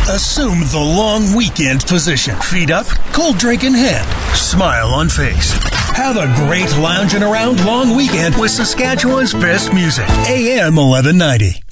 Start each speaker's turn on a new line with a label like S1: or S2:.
S1: Assume the long weekend position. Feet up, cold drink in hand, smile on face. Have a great lounging around long weekend with Saskatchewan's best music. AM 1190.